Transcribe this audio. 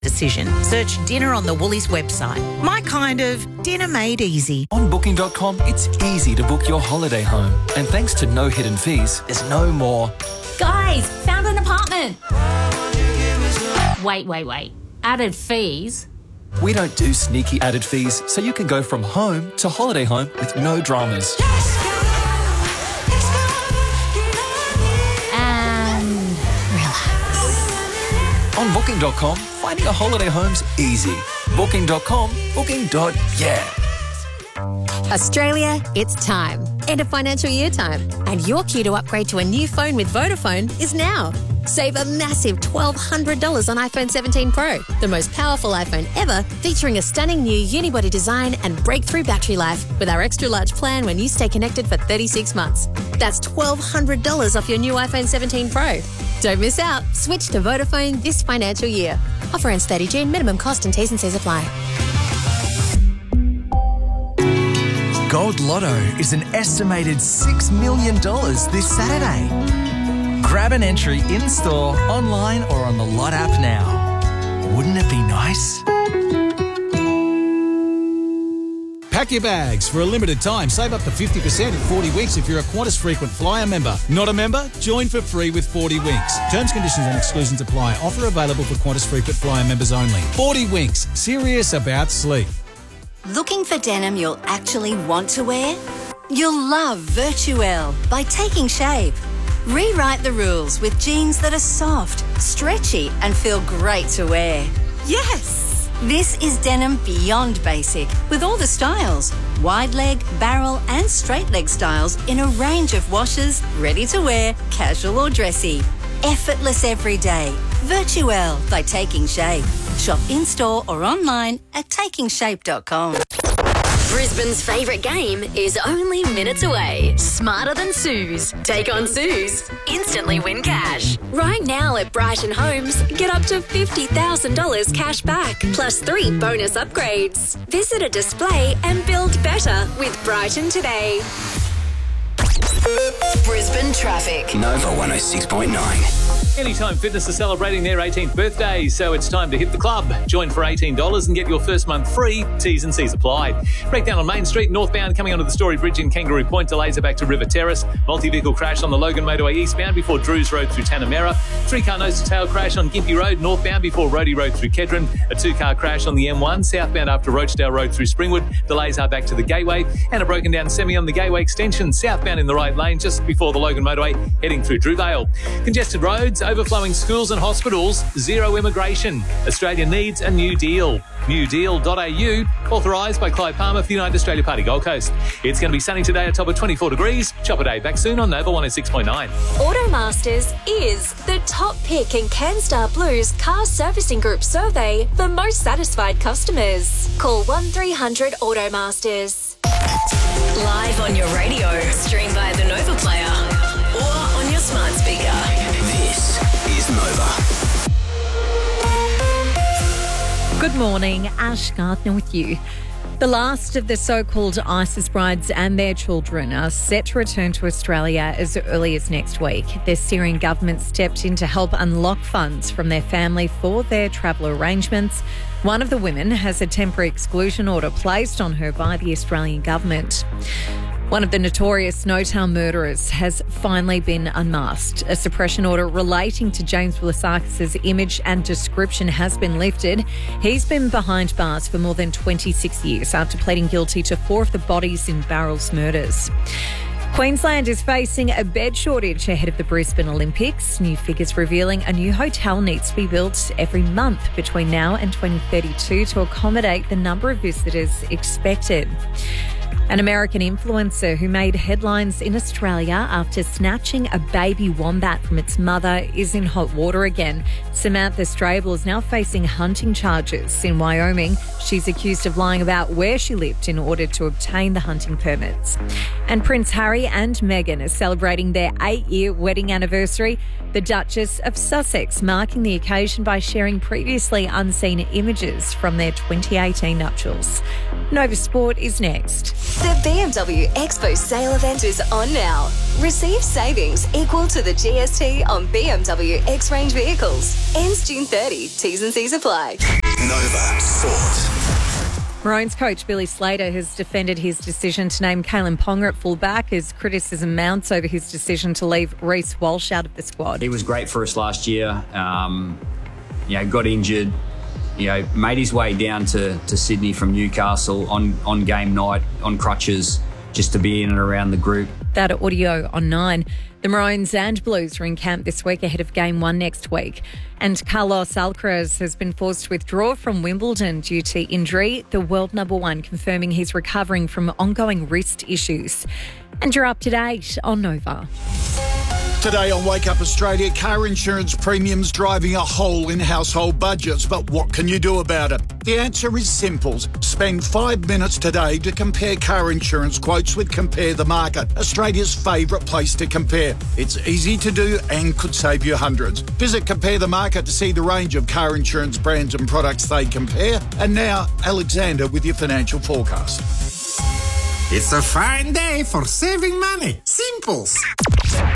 decision. Search dinner on the Woolies website. My kind of dinner made easy. On Booking.com, it's easy to book your holiday home. And thanks to no hidden fees, there's no more. Guys, found an apartment. Wait. Added fees? We don't do sneaky added fees, so you can go from home to holiday home with no dramas. And relax. On Booking.com, finding a holiday home's easy. Booking.com, booking.yeah. Australia, it's time. End of financial year time. And your cue to upgrade to a new phone with Vodafone is now. Save a massive $1,200 on iPhone 17 Pro, the most powerful iPhone ever, featuring a stunning new unibody design and breakthrough battery life with our extra large plan when you stay connected for 36 months. That's $1,200 off your new iPhone 17 Pro. Don't miss out. Switch to Vodafone this financial year. Offer ends 30 June. Minimum cost and T's and C's apply. Gold Lotto is an estimated $6 million this Saturday. Grab an entry in-store, online or on the Lot app now. Wouldn't it be nice? Pack your bags. For a limited time, save up to 50% in 40 Winks if you're a Qantas frequent flyer member. Not a member? Join for free with 40 Winks. Terms, conditions and exclusions apply. Offer available for Qantas frequent flyer members only. 40 Winks. Serious about sleep. Looking for denim you'll actually want to wear? You'll love Virtuelle by Taking Shape. Rewrite the rules with jeans that are soft, stretchy and feel great to wear. Yes! This is denim beyond basic with all the styles. Wide leg, barrel and straight leg styles in a range of washes, ready to wear, casual or dressy. Effortless every day. Virtuelle by Taking Shape. Shop in-store or online at takingshape.com. Brisbane's favourite game is only minutes away. Smarter Than Suze. Take on Suze. Instantly win cash. Right now at Brighton Homes, get up to $50,000 cash back, plus 3 bonus upgrades. Visit a display and build better with Brighton today. Brisbane traffic. Nova 106.9. Anytime Fitness are celebrating their 18th birthday, so it's time to hit the club. Join for $18 and get your first month free. T's and C's apply. Breakdown on Main Street, northbound coming onto the Story Bridge in Kangaroo Point. Delays are back to River Terrace. Multi-vehicle crash on the Logan Motorway eastbound before Drews Road through Tanamera. 3-car nose-to-tail crash on Gympie Road northbound before Roadie Road through Kedron. A 2-car crash on the M1 southbound after Rochdale Road through Springwood. Delays are back to the Gateway. And a broken down semi on the Gateway extension southbound in the right lane just before the Logan Motorway heading through Drewvale. Congested roads, overflowing schools and hospitals, zero immigration. Australia needs a new deal. Newdeal.au, authorised by Clive Palmer for the United Australia Party Gold Coast. It's going to be sunny today at top of 24 degrees. Chopper Day back soon on Nova 106.9. Automasters is the top pick in CanStar Blue's car servicing group survey for most satisfied customers. Call 1300 Automasters. Live on your radio, stream via the Nova Player or on your smart speaker. This is Nova. Good morning, Ash Gardner with you. The last of the so-called ISIS brides and their children are set to return to Australia as early as next week. The Syrian government stepped in to help unlock funds from their family for their travel arrangements. One of the women has a temporary exclusion order placed on her by the Australian government. One of the notorious Snowtown murderers has finally been unmasked. A suppression order relating to James Willisakis' image and description has been lifted. He's been behind bars for more than 26 years after pleading guilty to 4 of the bodies in Barrels murders. Queensland is facing a bed shortage ahead of the Brisbane Olympics. New figures revealing a new hotel needs to be built every month between now and 2032 to accommodate the number of visitors expected. An American influencer who made headlines in Australia after snatching a baby wombat from its mother is in hot water again. Samantha Strable is now facing hunting charges in Wyoming. She's accused of lying about where she lived in order to obtain the hunting permits. And Prince Harry and Meghan are celebrating their 8-year wedding anniversary. The Duchess of Sussex marking the occasion by sharing previously unseen images from their 2018 nuptials. Nova Sport is next. The BMW Expo sale event is on now. Receive savings equal to the GST on BMW X-Range vehicles. Ends June 30. T's and C's apply. Nova Sport. Maroons coach Billy Slater has defended his decision to name Kalen Ponga at fullback as criticism mounts over his decision to leave Reece Walsh out of the squad. He was great for us last year. Got injured. Made his way down to Sydney from Newcastle on game night on crutches just to be in and around the group. That audio on 9. The Maroons and Blues are in camp this week ahead of Game 1 next week. And Carlos Alcaraz has been forced to withdraw from Wimbledon due to injury. The world number 1 confirming he's recovering from ongoing wrist issues. And you're up to date on Nova. Today on Wake Up Australia, car insurance premiums driving a hole in household budgets. But what can you do about it? The answer is simple. Spend 5 minutes today to compare car insurance quotes with Compare the Market, Australia's favourite place to compare. It's easy to do and could save you hundreds. Visit Compare the Market to see the range of car insurance brands and products they compare. And now, Alexander with your financial forecast. It's a fine day for saving money. Simples.